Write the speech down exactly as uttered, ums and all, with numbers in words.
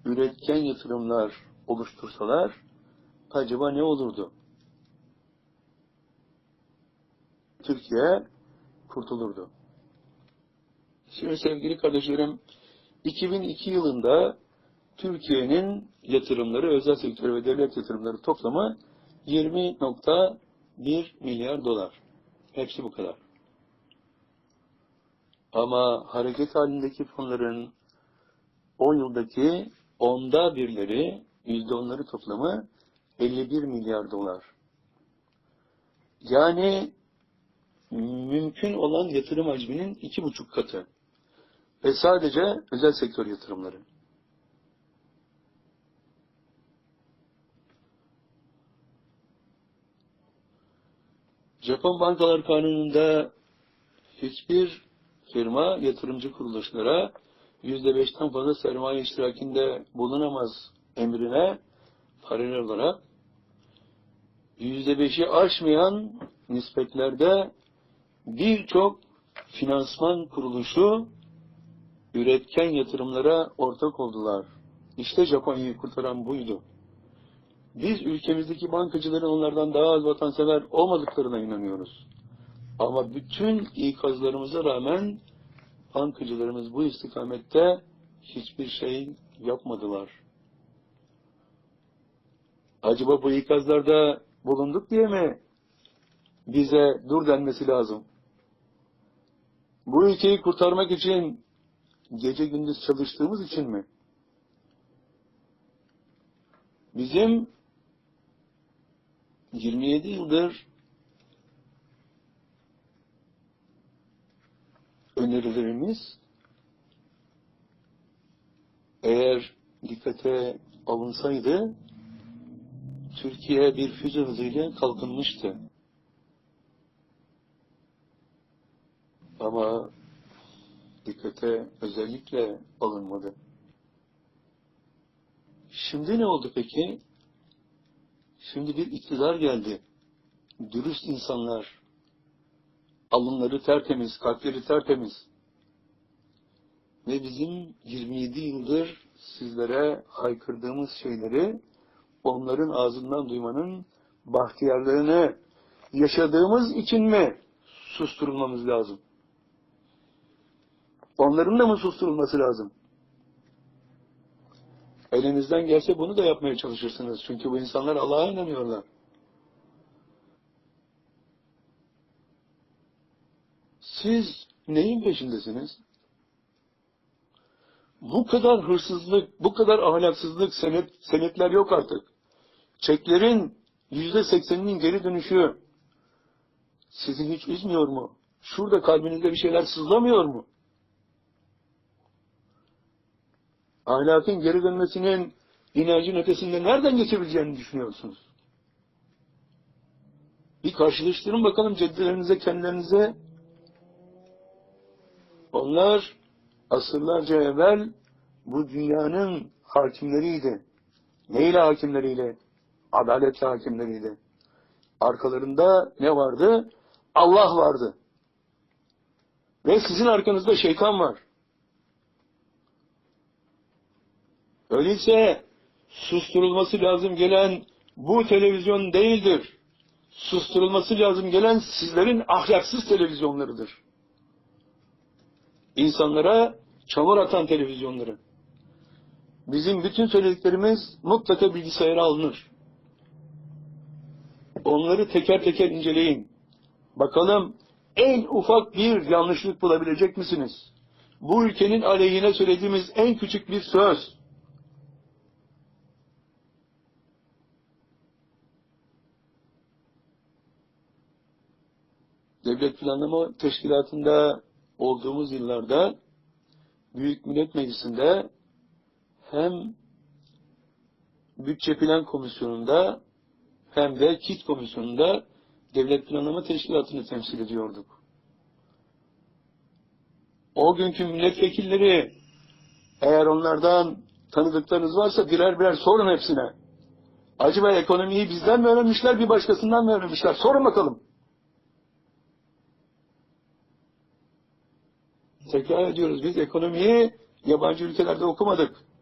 üretken yatırımlar oluştursalar acaba ne olurdu? Türkiye kurtulurdu. Şimdi sevgili kardeşlerim, iki bin iki yılında Türkiye'nin yatırımları, özel sektör ve devlet yatırımları toplamı yirmi nokta bir milyar dolar. Hepsi bu kadar. Ama hareket halindeki fonların on yıldaki onda birleri, yüzde onları toplamı elli bir milyar dolar. Yani mümkün olan yatırım hacminin iki buçuk katı. Ve sadece özel sektör yatırımları. Japon Bankalar Kanunu'nda hiçbir firma yatırımcı kuruluşlara yüzde beşten fazla sermaye iştirakinde bulunamaz emrine paralel olarak yüzde beşi aşmayan nispetlerde birçok finansman kuruluşu üretken yatırımlara ortak oldular. İşte Japonya'yı kurtaran buydu. Biz ülkemizdeki bankacıların onlardan daha az vatansever olmadıklarına inanıyoruz. Ama bütün ikazlarımıza rağmen bankacılarımız bu istikamette hiçbir şey yapmadılar. Acaba bu ikazlarda bulunduk diye mi bize dur denmesi lazım? Bu ülkeyi kurtarmak için gece gündüz çalıştığımız için mi? Bizim yirmi yedi yıldır önerilerimiz eğer dikkate alınsaydı Türkiye bir füze hızıyla kalkınmıştı. Ama dikkate özellikle alınmadı. Şimdi ne oldu peki? Şimdi bir iktidar geldi. Dürüst insanlar, alınları tertemiz, kalpleri tertemiz. Ve bizim yirmi yedi yıldır sizlere haykırdığımız şeyleri onların ağzından duymanın bahtiyarlığını yaşadığımız için mi susturulmamız lazım? Onların da mı susturulması lazım? Elinizden gelse bunu da yapmaya çalışırsınız. Çünkü bu insanlar Allah'a inanıyorlar. Siz neyin peşindesiniz? Bu kadar hırsızlık, bu kadar ahlaksızlık, senet, senetler yok artık. Çeklerin yüzde sekseninin geri dönüşü sizi hiç üzmüyor mu? Şurada kalbinizde bir şeyler sızlamıyor mu? Ahlakın geri dönmesinin inancın ötesinde nereden geçebileceğini düşünüyorsunuz? Bir karşılaştırın bakalım ceddilerinize, kendilerinize. Onlar asırlarca evvel bu dünyanın hakimleriydi. Neyle hakimleriyle? Adaletle hakimleriydi. Arkalarında ne vardı? Allah vardı. Ve sizin arkanızda şeytan var. Öyleyse susturulması lazım gelen bu televizyon değildir. Susturulması lazım gelen sizlerin ahlaksız televizyonlarıdır. İnsanlara çamur atan televizyonları. Bizim bütün söylediklerimiz mutlaka bilgisayara alınır. Onları teker teker inceleyin. Bakalım en ufak bir yanlışlık bulabilecek misiniz? Bu ülkenin aleyhine söylediğimiz en küçük bir söz. Devlet Planlama Teşkilatı'nda olduğumuz yıllarda Büyük Millet Meclisi'nde hem Bütçe Plan Komisyonu'nda hem de KİT Komisyonu'nda Devlet Planlama Teşkilatı'nı temsil ediyorduk. O günkü milletvekilleri, eğer onlardan tanıdıklarınız varsa birer birer sorun hepsine. Acaba ekonomiyi bizden mi öğrenmişler, bir başkasından mı öğrenmişler? Sorun bakalım. Tekrar ediyoruz, biz ekonomiyi yabancı ülkelerde okumadık.